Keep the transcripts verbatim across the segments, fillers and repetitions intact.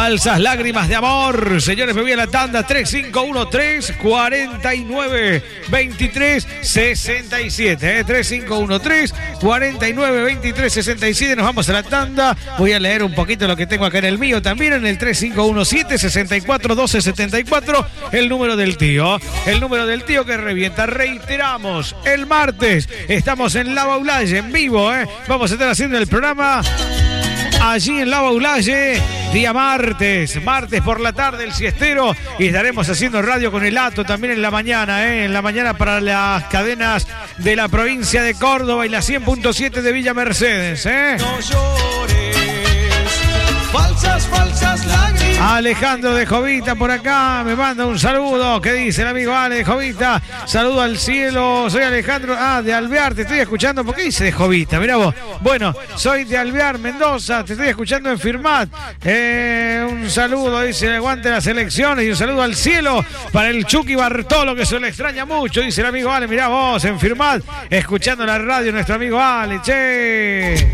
Falsas lágrimas de amor. Señores, me voy a la tanda. Tres cinco uno tres, cuatro nueve, veintitrés, sesenta y siete. ¿eh? tres cinco uno tres, cuatro nueve, veintitrés, sesenta y siete. Nos vamos a la tanda. Voy a leer un poquito lo que tengo acá en el mío también, en el tres cinco uno siete, sesenta y cuatro, doce, setenta y cuatro. El número del tío. El número del tío que revienta. Reiteramos, el martes estamos en La Baulalle en vivo. ¿eh? Vamos a estar haciendo el programa allí en La Baulalle, día martes, martes por la tarde, el siestero, y estaremos haciendo radio con el Ato también en la mañana, ¿eh? en la mañana para las cadenas de la provincia de Córdoba y la cien punto siete de Villa Mercedes. ¿eh? No llores, falsas, falsas lágrimas. Alejandro de Jovita por acá me manda un saludo. ¿Qué dice el amigo Ale de Jovita? Saludo al cielo. Soy Alejandro. Ah, de Alvear, te estoy escuchando. ¿Por qué dice de Jovita? Mirá vos. Bueno, soy de Alvear, Mendoza. Te estoy escuchando en Firmat. Eh, un saludo, dice el aguante de las elecciones. Y un saludo al cielo para el Chucky Bartolo, que se le extraña mucho. Dice el amigo Ale. Mirá vos, en Firmat, escuchando la radio, nuestro amigo Ale. Che.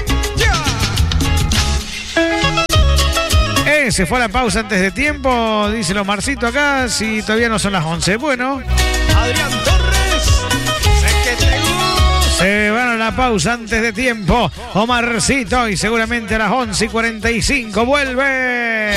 Eh, se fue a la pausa antes de tiempo, dice lo Marcito acá, si todavía no son las once. Bueno. Adrián Torres, sé que te gusta. Se van a la pausa antes de tiempo. Omarcito, y seguramente a las once y cuarenta y cinco vuelve.